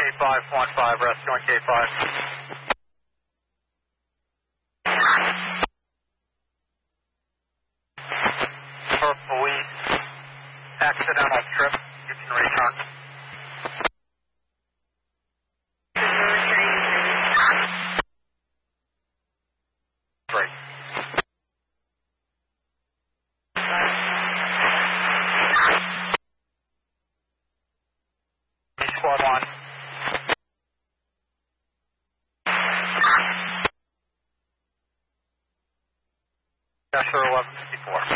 K515, rescue on K5. For police, accidental trip, you can return. Great. Squad 1. Dasher 1154.